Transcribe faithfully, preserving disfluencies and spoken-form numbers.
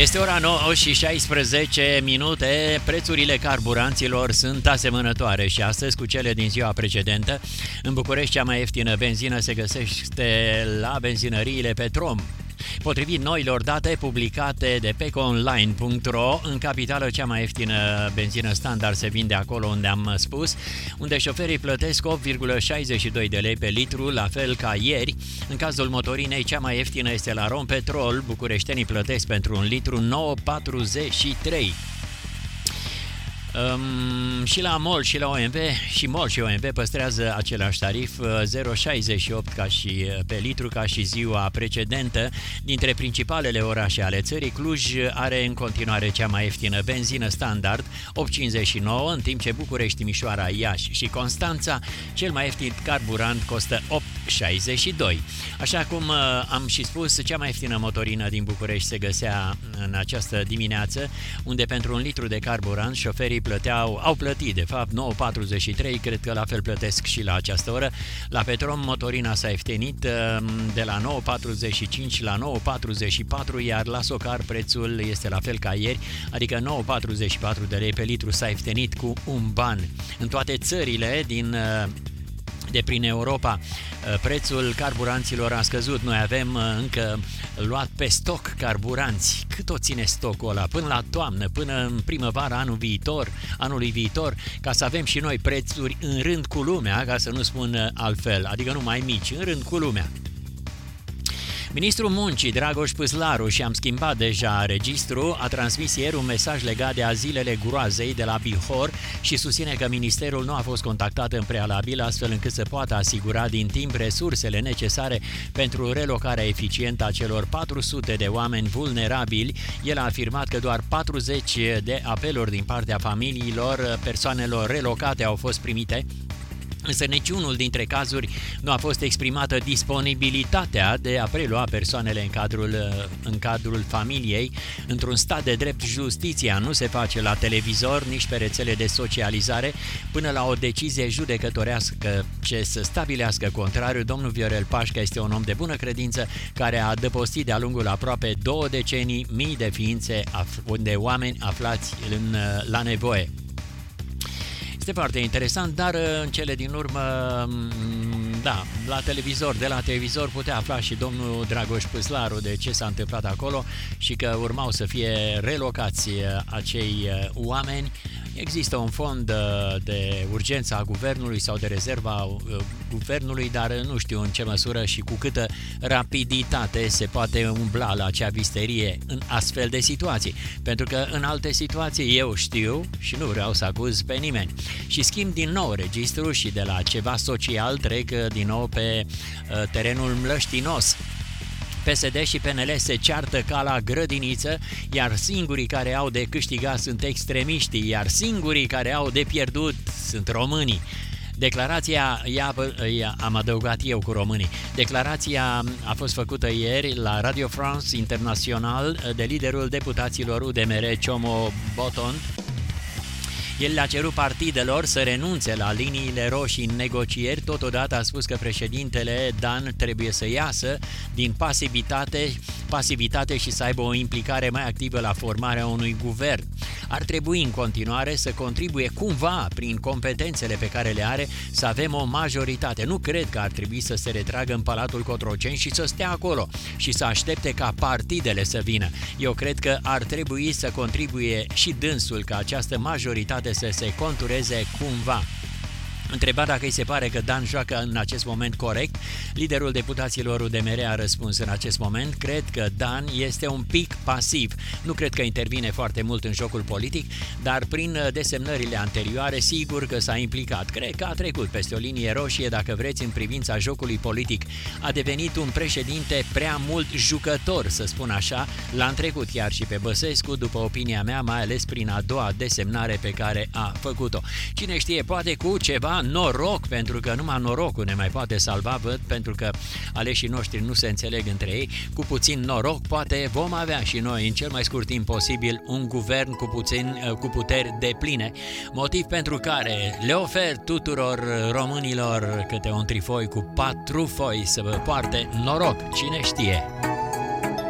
Este ora nouă și șaisprezece minute, prețurile carburanților sunt asemănătoare și astăzi cu cele din ziua precedentă. În București cea mai ieftină benzină se găsește la benzinăriile Petrom. Potrivit noilor date publicate de peconline punct ro, în capitală cea mai ieftină benzină standard se vinde acolo unde am spus, unde șoferii plătesc opt virgulă șaizeci și doi de lei pe litru, la fel ca ieri. În cazul motorinei, cea mai ieftină este la Rompetrol, bucureștenii plătesc pentru un litru nouă virgulă patruzeci și trei. Um, și la MOL și la O M V, și MOL și O M V păstrează același tarif, zero virgulă șaizeci și opt ca și pe litru, ca și ziua precedentă. Dintre principalele orașe ale țării, Cluj are în continuare cea mai ieftină benzină standard, opt virgulă cincizeci și nouă, în timp ce București, Timișoara, Iași și Constanța, cel mai ieftin carburant costă opt virgulă șaizeci și doi. Așa cum am și spus, cea mai ieftină motorină din București se găsea în această dimineață, unde pentru un litru de carburant șoferii plăteau, au plătit de fapt nouă virgulă patruzeci și trei, cred că la fel plătesc și la această oră. La Petrom motorina s-a ieftinit de la nouă virgulă patruzeci și cinci la nouă virgulă patruzeci și patru, iar la Socar prețul este la fel ca ieri, adică nouă virgulă patruzeci și patru de lei pe litru, s-a ieftinit cu un ban. În toate țările din de prin Europa, prețul carburanților a scăzut. Noi avem încă luat pe stoc carburanți. Cât o ține stocul ăla? Până la toamnă, până în primăvara anul viitor, anului viitor, ca să avem și noi prețuri în rând cu lumea, ca să nu spun altfel, adică nu mai mici, în rând cu lumea. Ministrul Muncii, Dragoș Păslaru, și am schimbat deja registru, a transmis ieri un mesaj legat de azilele groazei de la Bihor și susține că ministerul nu a fost contactat în prealabil, astfel încât să poată asigura din timp resursele necesare pentru relocarea eficientă a celor patru sute de oameni vulnerabili. El a afirmat că doar patruzeci de apeluri din partea familiilor persoanelor relocate au fost primite, însă niciunul dintre cazuri nu a fost exprimată disponibilitatea de a prelua persoanele în cadrul, în cadrul familiei. Într-un stat de drept, justiția nu se face la televizor, nici pe rețele de socializare, până la o decizie judecătorească ce să stabilească contrariul. Domnul Viorel Pașca este un om de bună credință care a adăpostit de-a lungul aproape două decenii mii de ființe de oameni aflați în, la nevoie. Este foarte interesant, dar în cele din urmă, da, la televizor, de la televizor putea afla și domnul Dragoș Păslaru de ce s-a întâmplat acolo și că urmau să fie relocați acei oameni. Există un fond de urgență a guvernului sau de rezerva guvernului, dar nu știu în ce măsură și cu câtă rapiditate se poate umbla la acea visterie în astfel de situații. Pentru că în alte situații eu știu și nu vreau să acuz pe nimeni. Și schimb din nou registru și de la ceva social trec din nou pe terenul mlăștinos. P S D și P N L se ceartă ca la grădiniță, iar singurii care au de câștigat sunt extremiștii, iar singurii care au de pierdut sunt românii. Declarația, ia, ia, am adăugat eu cu românii, declarația a fost făcută ieri la Radio France International de liderul deputaților U D M R, Ciomo Boton. El le-a cerut partidelor să renunțe la liniile roșii în negocieri, totodată a spus că președintele Dan trebuie să iasă din pasivitate, pasivitate și să aibă o implicare mai activă la formarea unui guvern. Ar trebui în continuare să contribuie cumva, prin competențele pe care le are, să avem o majoritate. Nu cred că ar trebui să se retragă în Palatul Cotroceni și să stea acolo și să aștepte ca partidele să vină. Eu cred că ar trebui să contribuie și dânsul ca această majoritate să se contureze cumva. Întrebat dacă îi se pare că Dan joacă în acest moment corect, liderul deputaților U D M R a răspuns în acest moment: cred că Dan este un pic pasiv. Nu cred că intervine foarte mult în jocul politic, dar prin desemnările anterioare sigur că s-a implicat. Cred că a trecut peste o linie roșie, dacă vreți, în privința jocului politic. A devenit un președinte prea mult jucător, să spun așa. L-a trecut chiar și pe Băsescu, după opinia mea, mai ales prin a doua desemnare pe care a făcut-o. Cine știe, poate cu ceva noroc, pentru că numai norocul ne mai poate salva, văd, pentru că aleșii noștri nu se înțeleg între ei. Cu puțin noroc poate vom avea și noi în cel mai scurt timp posibil un guvern cu, puțin, cu puteri depline, motiv pentru care le ofer tuturor românilor câte un trifoi cu patru foi să vă poarte noroc, cine știe.